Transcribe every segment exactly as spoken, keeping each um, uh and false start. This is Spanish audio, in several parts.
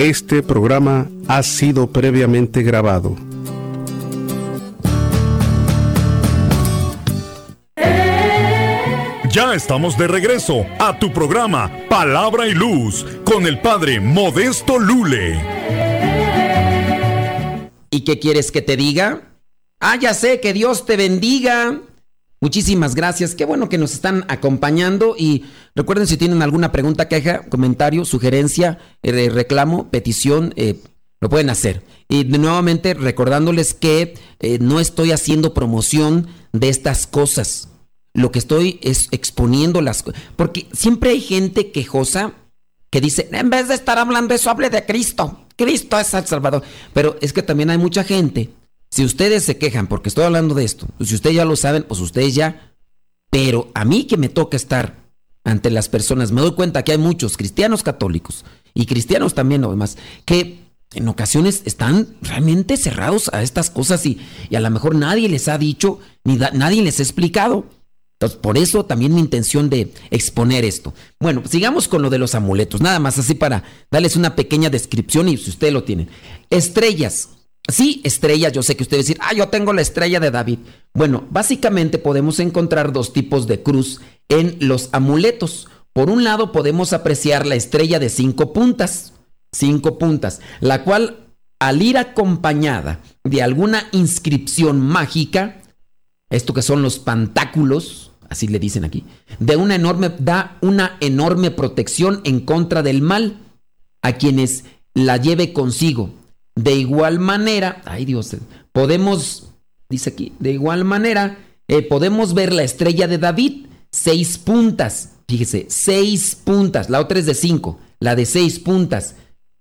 Este programa ha sido previamente grabado. Ya estamos de regreso a tu programa Palabra y Luz con el Padre Modesto Lule. ¿Y qué quieres que te diga? Ah, ya sé, que Dios te bendiga. Muchísimas gracias, qué bueno que nos están acompañando y recuerden, si tienen alguna pregunta, queja, comentario, sugerencia, eh, reclamo, petición, eh, lo pueden hacer. Y nuevamente recordándoles que eh, no estoy haciendo promoción de estas cosas, lo que estoy es exponiendo las cosas, porque siempre hay gente quejosa que dice, en vez de estar hablando eso, hable de Cristo, Cristo es el Salvador, pero es que también hay mucha gente. Si ustedes se quejan porque estoy hablando de esto, pues si ustedes ya lo saben, pues ustedes ya. Pero a mí que me toca estar ante las personas, me doy cuenta que hay muchos cristianos católicos y cristianos también, además, que en ocasiones están realmente cerrados a estas cosas y, y a lo mejor nadie les ha dicho, ni da, nadie les ha explicado. Entonces, por eso también mi intención de exponer esto. Bueno, pues sigamos con lo de los amuletos, nada más así para darles una pequeña descripción y si ustedes lo tienen. Estrellas. Sí, estrellas, yo sé que ustedes dicen, ah, yo tengo la estrella de David. Bueno, básicamente podemos encontrar dos tipos de cruz en los amuletos. Por un lado podemos apreciar la estrella de cinco puntas, cinco puntas, la cual al ir acompañada de alguna inscripción mágica, esto que son los pantáculos, así le dicen aquí, de una enorme, da una enorme protección en contra del mal a quienes la lleve consigo. De igual manera, ay Dios, podemos, dice aquí, de igual manera, eh, podemos ver la estrella de David, seis puntas, fíjese, seis puntas, la otra es de cinco, la de seis puntas,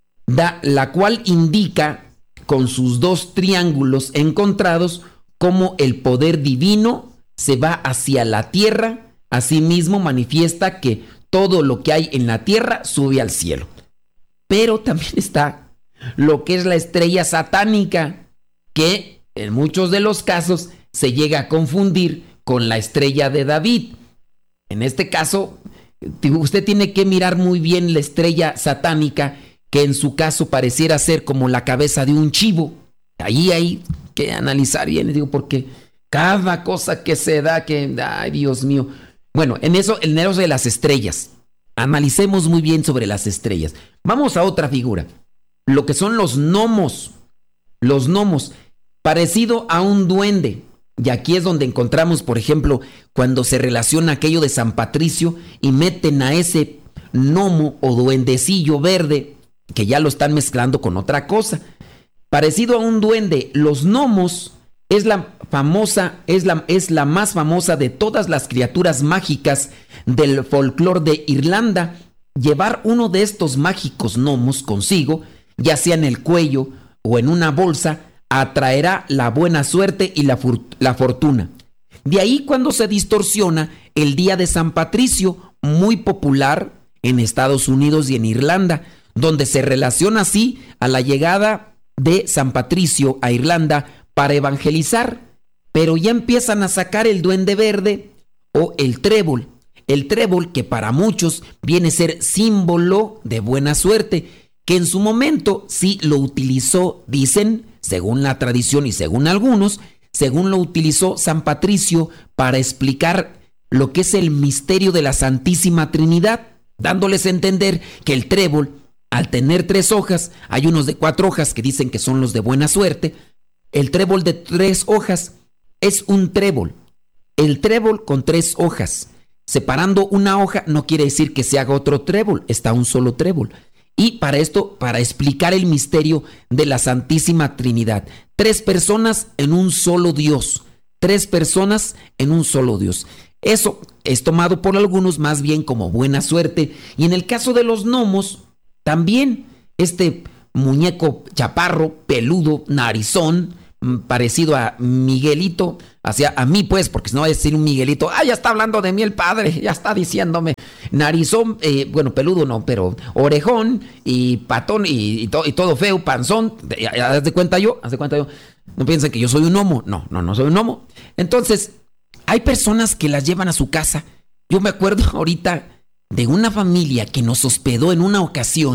da, la cual indica con sus dos triángulos encontrados cómo el poder divino se va hacia la tierra, asimismo manifiesta que todo lo que hay en la tierra sube al cielo. Pero también está lo que es la estrella satánica, que en muchos de los casos se llega a confundir con la estrella de David. En este caso, usted tiene que mirar muy bien la estrella satánica, que en su caso pareciera ser como la cabeza de un chivo. Ahí hay que analizar bien, digo, porque cada cosa que se da, que, ay Dios mío. Bueno, en eso, en eso de las estrellas, analicemos muy bien sobre las estrellas. Vamos a otra figura. Lo que son los gnomos, los gnomos, parecido a un duende. Y aquí es donde encontramos, por ejemplo, cuando se relaciona aquello de San Patricio y meten a ese gnomo o duendecillo verde, que ya lo están mezclando con otra cosa. Parecido a un duende, los gnomos es la famosa, es la, es la más famosa de todas las criaturas mágicas del folclore de Irlanda. Llevar uno de estos mágicos gnomos consigo, ya sea en el cuello o en una bolsa, atraerá la buena suerte y la, fur- la fortuna. De ahí cuando se distorsiona el día de San Patricio, muy popular en Estados Unidos y en Irlanda, donde se relaciona así a la llegada de San Patricio a Irlanda para evangelizar, pero ya empiezan a sacar el duende verde o el trébol. El trébol, que para muchos viene a ser símbolo de buena suerte, que en su momento sí lo utilizó, dicen, según la tradición y según algunos, según lo utilizó San Patricio para explicar lo que es el misterio de la Santísima Trinidad, dándoles a entender que el trébol, al tener tres hojas, hay unos de cuatro hojas que dicen que son los de buena suerte, el trébol de tres hojas es un trébol. El trébol con tres hojas, separando una hoja, no quiere decir que se haga otro trébol, está un solo trébol. Y para esto, para explicar el misterio de la Santísima Trinidad. Tres personas en un solo Dios. Tres personas en un solo Dios. Eso es tomado por algunos más bien como buena suerte. Y en el caso de los gnomos, también este muñeco chaparro, peludo, narizón, parecido a Miguelito, hacia a mí pues, porque si no va a decir un Miguelito, ah, ya está hablando de mí el padre, ya está diciéndome, narizón, eh, bueno, peludo no, pero orejón y patón y, y, to, y todo feo, panzón, haz de cuenta yo, haz de cuenta yo, no piensen que yo soy un gnomo, no, no, no soy un gnomo. Entonces, hay personas que las llevan a su casa. Yo me acuerdo ahorita de una familia que nos hospedó en una ocasión,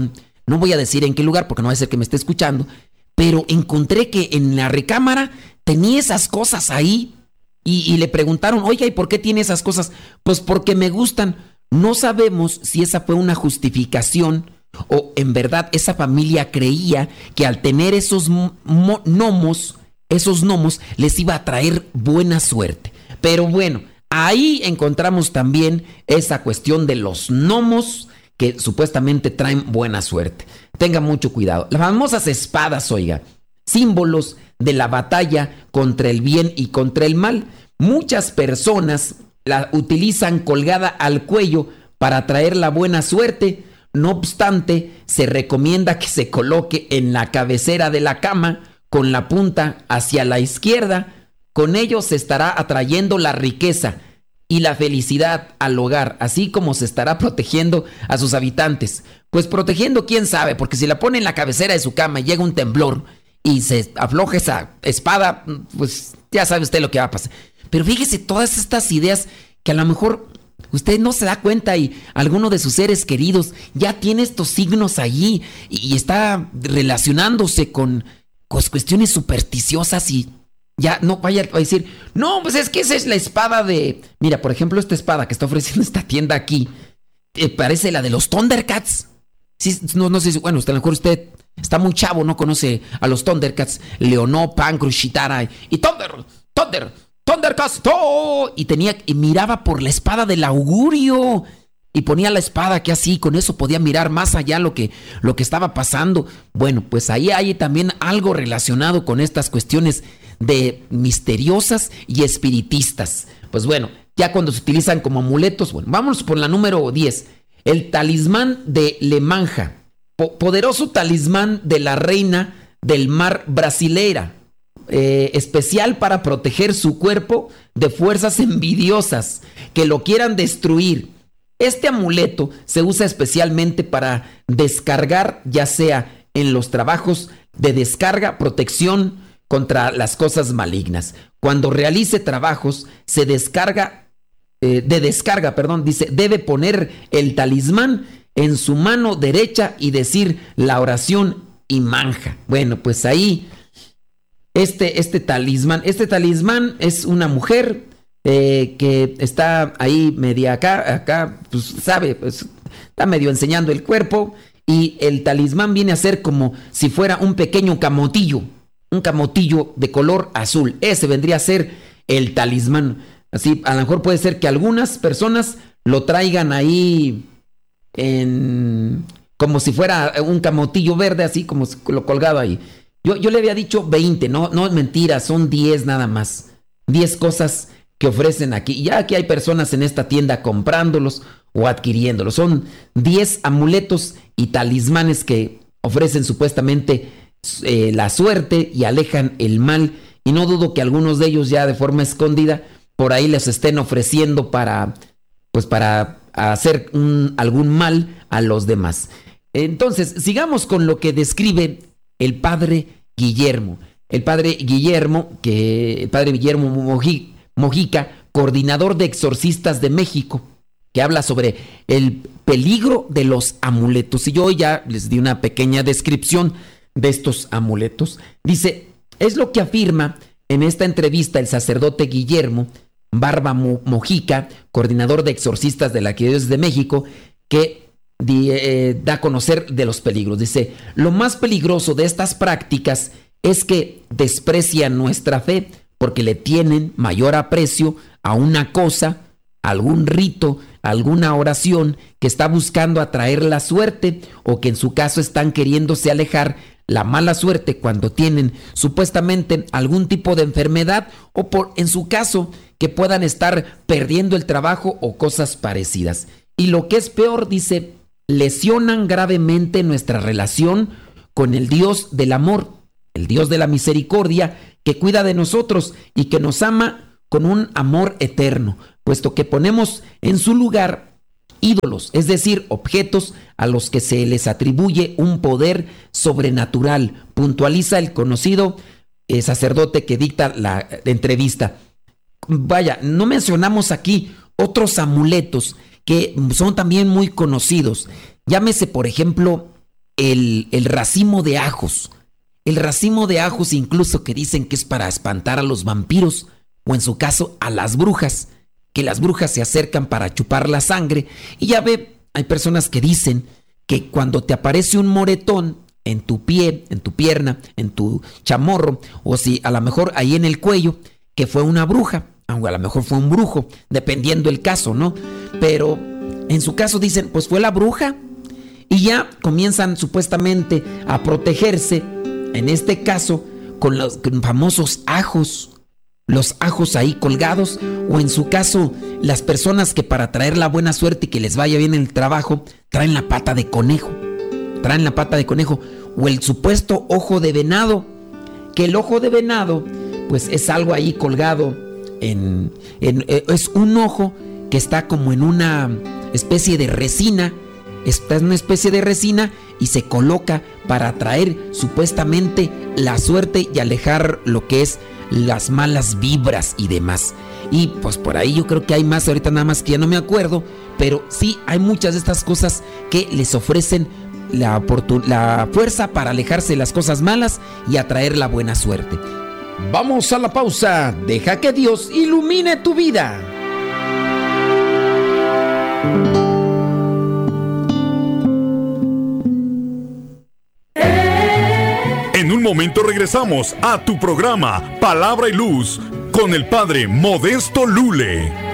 no voy a decir en qué lugar porque no va a ser que me esté escuchando, pero encontré que en la recámara tenía esas cosas ahí y, y le preguntaron, oiga, ¿y por qué tiene esas cosas? Pues porque me gustan. No sabemos si esa fue una justificación o en verdad esa familia creía que al tener esos mo- gnomos, esos gnomos les iba a traer buena suerte. Pero bueno, ahí encontramos también esa cuestión de los gnomos que supuestamente traen buena suerte. Tenga mucho cuidado. Las famosas espadas, oiga, símbolos de la batalla contra el bien y contra el mal. Muchas personas la utilizan colgada al cuello para traer la buena suerte. No obstante, se recomienda que se coloque en la cabecera de la cama con la punta hacia la izquierda. Con ello se estará atrayendo la riqueza y la felicidad al hogar, así como se estará protegiendo a sus habitantes. Pues protegiendo, quién sabe, porque si la pone en la cabecera de su cama y llega un temblor y se afloja esa espada, pues ya sabe usted lo que va a pasar. Pero fíjese todas estas ideas que a lo mejor usted no se da cuenta y alguno de sus seres queridos ya tiene estos signos allí y, y está relacionándose con, con cuestiones supersticiosas y ya no vaya a decir, no, pues es que esa es la espada de... Mira, por ejemplo, esta espada que está ofreciendo esta tienda aquí, eh, parece la de los Thundercats. Sí, no, no sé si, bueno, a lo mejor usted está muy chavo, no conoce a los Thundercats, Leonó, Pancrus, Chitara y Thunder, Thunder, Thundercats, ¡oh! Y tenía, y miraba por la espada del augurio. Y ponía la espada aquí así, con eso podía mirar más allá lo que, lo que estaba pasando. Bueno, pues ahí hay también algo relacionado con estas cuestiones de misteriosas y espiritistas. Pues bueno, ya cuando se utilizan como amuletos, bueno, vamos por la número diez. El talismán de Lemanja, po- poderoso talismán de la reina del mar brasileira, eh, especial para proteger su cuerpo de fuerzas envidiosas que lo quieran destruir. Este amuleto se usa especialmente para descargar, ya sea en los trabajos de descarga, protección contra las cosas malignas. Cuando realice trabajos, se descarga, eh, de descarga, perdón, dice, debe poner el talismán en su mano derecha y decir la oración Imanja. Bueno, pues ahí, este, este talismán, este talismán es una mujer Eh, que está ahí media acá, acá, pues sabe, pues está medio enseñando el cuerpo y el talismán viene a ser como si fuera un pequeño camotillo, un camotillo de color azul. Ese vendría a ser el talismán. Así, a lo mejor puede ser que algunas personas lo traigan ahí en, como si fuera un camotillo verde, así como lo colgado ahí. Yo, yo le había dicho veinte, no, no es mentira, son diez nada más. diez cosas que ofrecen aquí. Ya aquí hay personas en esta tienda comprándolos o adquiriéndolos. Son diez amuletos y talismanes que ofrecen supuestamente eh, la suerte y alejan el mal. Y no dudo que algunos de ellos ya de forma escondida por ahí les estén ofreciendo para, pues para hacer un, algún mal a los demás. Entonces, sigamos con lo que describe el padre Guillermo. El padre Guillermo, que el padre Guillermo Mojica, Mojica, coordinador de exorcistas de México, que habla sobre el peligro de los amuletos. Y yo ya les di una pequeña descripción de estos amuletos. Dice, es lo que afirma en esta entrevista el sacerdote Guillermo Barba Mojica, coordinador de exorcistas de la Arquidiócesis de México, que eh, da a conocer de los peligros. Dice, lo más peligroso de estas prácticas es que desprecian nuestra fe, porque le tienen mayor aprecio a una cosa, algún rito, alguna oración que está buscando atraer la suerte o que en su caso están queriéndose alejar la mala suerte cuando tienen supuestamente algún tipo de enfermedad o por, en su caso que puedan estar perdiendo el trabajo o cosas parecidas. Y lo que es peor, dice, lesionan gravemente nuestra relación con el Dios del amor, el Dios de la misericordia, que cuida de nosotros y que nos ama con un amor eterno, puesto que ponemos en su lugar ídolos, es decir, objetos a los que se les atribuye un poder sobrenatural, puntualiza el conocido eh, sacerdote que dicta la entrevista. Vaya, no mencionamos aquí otros amuletos que son también muy conocidos. Llámese, por ejemplo, el, el racimo de ajos. El racimo de ajos incluso que dicen que es para espantar a los vampiros o en su caso a las brujas, que las brujas se acercan para chupar la sangre. Y ya ve, hay personas que dicen que cuando te aparece un moretón en tu pie, en tu pierna, en tu chamorro, o si a lo mejor ahí en el cuello, que fue una bruja, o a lo mejor fue un brujo, dependiendo el caso, ¿no? Pero en su caso dicen, pues fue la bruja. Y ya comienzan supuestamente a protegerse, en este caso, con los famosos ajos, los ajos ahí colgados, o en su caso, las personas que para traer la buena suerte y que les vaya bien en el trabajo, traen la pata de conejo, traen la pata de conejo, o el supuesto ojo de venado, que el ojo de venado, pues es algo ahí colgado, en, en es un ojo que está como en una especie de resina, está en una especie de resina y se coloca para atraer supuestamente la suerte y alejar lo que es las malas vibras y demás. Y pues por ahí yo creo que hay más, ahorita nada más que ya no me acuerdo, pero sí hay muchas de estas cosas que les ofrecen la, oportun- la fuerza para alejarse de las cosas malas y atraer la buena suerte. Vamos a la pausa, deja que Dios ilumine tu vida. En un momento regresamos a tu programa Palabra y Luz con el Padre Modesto Lule.